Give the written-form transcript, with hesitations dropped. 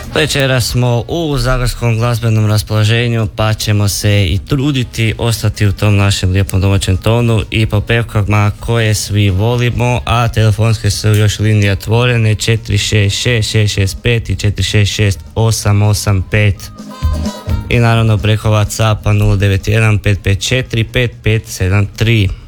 Večeras smo u zagorskom glazbenom raspoloženju, pa ćemo se i truditi ostati u tom našem lijepom domaćem tonu i po pevkama koje svi volimo, a telefonske su još linije otvorene 466-665 i 466-885 i naravno preko WhatsAppa 091-554-5573.